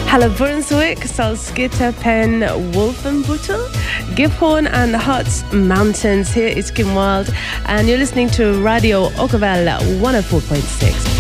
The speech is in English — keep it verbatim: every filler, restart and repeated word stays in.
Hello Brunswick, Salzgitter, Penn, Wolfenbüttel, Gifhorn and Harz Mountains. Here is Kim Wilde and you're listening to Radio Okervelle one oh four point six.